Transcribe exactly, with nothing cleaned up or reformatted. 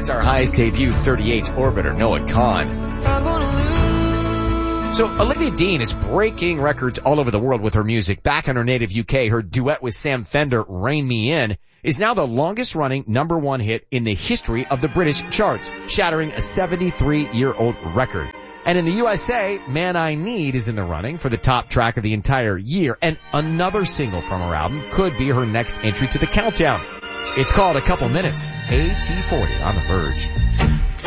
That's our highest debut thirty-eight orbiter, Noah Kahan. So Olivia Dean is breaking records all over the world with her music. Back in her native U K, her duet with Sam Fender, Rein Me In, is now the longest running number one hit in the history of the British charts, shattering a seventy-three-year-old record. And in the U S A, Man I Need is in the running for the top track of the entire year. And another single from her album could be her next entry to the countdown. It's called A Couple Minutes, A T forty on The Verge.